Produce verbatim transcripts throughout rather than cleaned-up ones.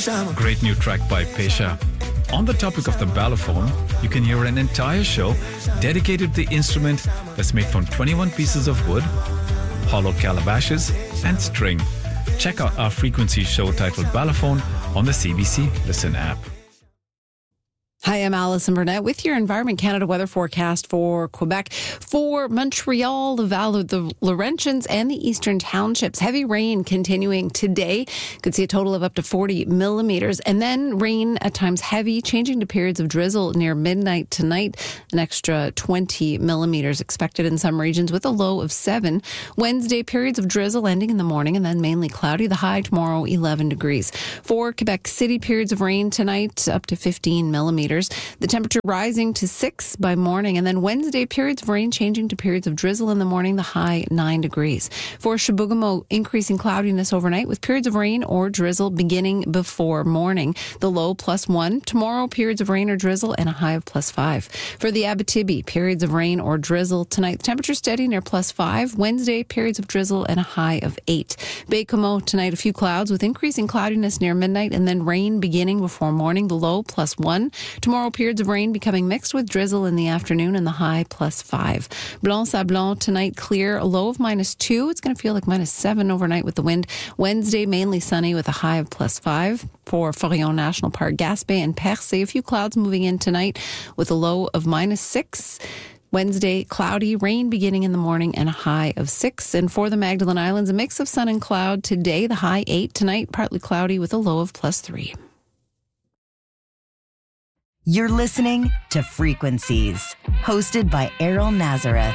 Great new track by Pesha. On the topic of the balafon, you can hear an entire show dedicated to the instrument that's made from twenty-one pieces of wood, hollow calabashes, and string. Check out our frequency show titled Balafon on the C B C Listen app. Hi, I'm Alison Burnett with your Environment Canada weather forecast for Quebec. For Montreal, the Val, the Laurentians, and the Eastern Townships. Heavy rain continuing today. Could see a total of up to forty millimeters. And then rain at times heavy, changing to periods of drizzle near midnight tonight. An extra twenty millimeters expected in some regions with a low of seven. Wednesday, periods of drizzle ending in the morning and then mainly cloudy. The high tomorrow, eleven degrees. For Quebec City, periods of rain tonight, up to fifteen millimeters. The temperature rising to six by morning, and then Wednesday, periods of rain changing to periods of drizzle in the morning, the high nine degrees. For Chibougamau, increasing cloudiness overnight with periods of rain or drizzle beginning before morning. The low plus one. Tomorrow, periods of rain or drizzle and a high of plus five. For the Abitibi, periods of rain or drizzle tonight. The temperature steady near plus five. Wednesday, periods of drizzle and a high of eight. Baie-Comeau, tonight a few clouds with increasing cloudiness near midnight and then rain beginning before morning. The low plus one. Tomorrow, periods of rain becoming mixed with drizzle in the afternoon and the high plus five. Blanc-Sablon, tonight clear, a low of minus two. It's going to feel like minus seven overnight with the wind. Wednesday, mainly sunny with a high of plus five. For Forillon National Park, Gaspé and Percé, a few clouds moving in tonight with a low of minus six. Wednesday, cloudy, rain beginning in the morning and a high of six. And for the Magdalen Islands, a mix of sun and cloud today, the high eight. Tonight, partly cloudy with a low of plus three. You're listening to Frequencies, hosted by Errol Nazareth.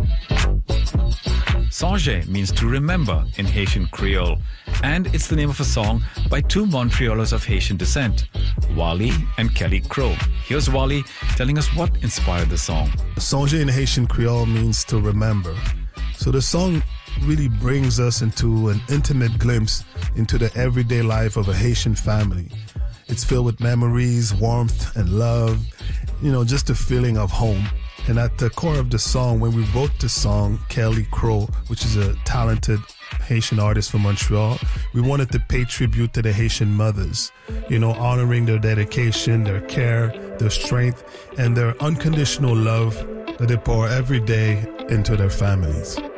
Songe means to remember in Haitian Creole, and it's the name of a song by two Montrealers of Haitian descent, Wally and Kelly Crow. Here's Wally telling us what inspired the song. Songe in Haitian Creole means to remember. So the song really brings us into an intimate glimpse into the everyday life of a Haitian family. It's filled with memories, warmth, and love, you know, just a feeling of home. And at the core of the song, when we wrote the song, Kelly Crow, which is a talented Haitian artist from Montreal, we wanted to pay tribute to the Haitian mothers, you know, honoring their dedication, their care, their strength, and their unconditional love that they pour every day into their families.